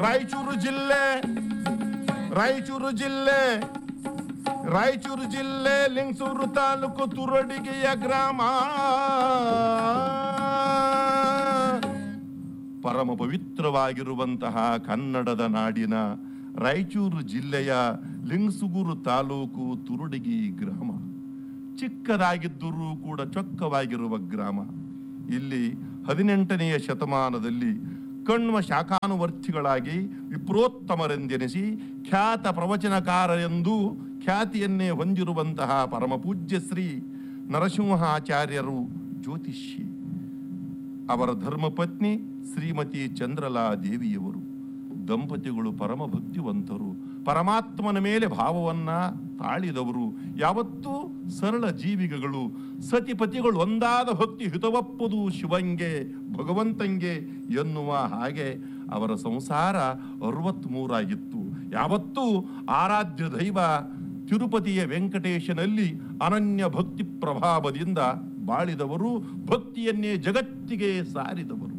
ರಾಯಚೂರು ಜಿಲ್ಲೆ ಲಿಂಗಸೂರು ತಾಲೂಕು ತುರಡಿಗೆಯ ಗ್ರಾಮ. ಪರಮ ಪವಿತ್ರವಾಗಿರುವಂತಹ ಕನ್ನಡದ ನಾಡಿನ ರಾಯಚೂರು ಜಿಲ್ಲೆಯ ಲಿಂಗಸೂರು ತಾಲೂಕು ತುರಡಿಗಿ ಗ್ರಾಮ ಚಿಕ್ಕದಾಗಿದ್ದರೂ ಕೂಡ ಚೊಕ್ಕವಾಗಿರುವ ಗ್ರಾಮ. ಇಲ್ಲಿ 18ನೆಯ ಶತಮಾನದಲ್ಲಿ ಕಣ್ವ ಶಾಖಾನುವರ್ತಿಗಳಾಗಿ ವಿಪ್ರೋತ್ತಮರೆಂದೆನಿಸಿ ಖ್ಯಾತ ಪ್ರವಚನಕಾರರೆಂದು ಖ್ಯಾತಿಯನ್ನೇ ಹೊಂದಿರುವಂತಹ ಪರಮ ಪೂಜ್ಯ ಶ್ರೀ ನರಸಿಂಹಾಚಾರ್ಯರು ಜ್ಯೋತಿಷಿ, ಅವರ ಧರ್ಮಪತ್ನಿ ಶ್ರೀಮತಿ ಚಂದ್ರಲಾ ದೇವಿಯವರು. ದಂಪತಿಗಳು ಪರಮ ಭಕ್ತಿವಂತರು, ಪರಮಾತ್ಮನ ಮೇಲೆ ಭಾವವನ್ನ ತಾಳಿದವರು. ಯಾವತ್ತೂ ಸರಳ ಜೀವಿಗಳು. ಸತಿಪತಿಗಳು ಒಂದಾದ ಭಕ್ತಿ ಹಿತವಪ್ಪದು ಶಿವಂಗೆ ಭಗವಂತಂಗೆ ಎನ್ನುವ ಹಾಗೆ ಅವರ ಸಂಸಾರ 63 ಆಗಿತ್ತು. ಯಾವತ್ತೂ ಆರಾಧ್ಯ ದೈವ ತಿರುಪತಿಯ ವೆಂಕಟೇಶನಲ್ಲಿ ಅನನ್ಯ ಭಕ್ತಿ ಪ್ರಭಾವದಿಂದ ಬಾಳಿದವರು, ಭಕ್ತಿಯನ್ನೇ ಜಗತ್ತಿಗೆ ಸಾರಿದವರು.